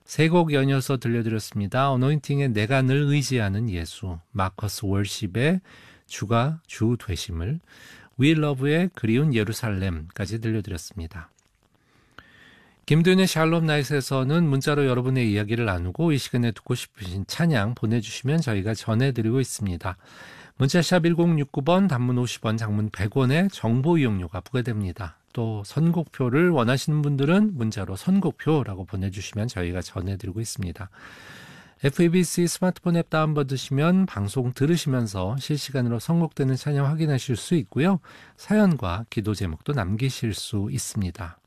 세 곡 연이어서 들려드렸습니다. 어노인팅의 내가 늘 의지하는 예수, 마커스 월십의 주가 주 되심을, 윌러브의 그리운 예루살렘까지 들려드렸습니다. 김도윤의 샬롬 나잇에서는 문자로 여러분의 이야기를 나누고 이 시간에 듣고 싶으신 찬양 보내주시면 저희가 전해드리고 있습니다. 문자샵 1069번, 단문 50원, 장문 100원의 정보 이용료가 부과됩니다. 또 선곡표를 원하시는 분들은 문자로 선곡표라고 보내주시면 저희가 전해드리고 있습니다. FEBC 스마트폰 앱 다운받으시면 방송 들으시면서 실시간으로 선곡되는 찬양 확인하실 수 있고요. 사연과 기도 제목도 남기실 수 있습니다.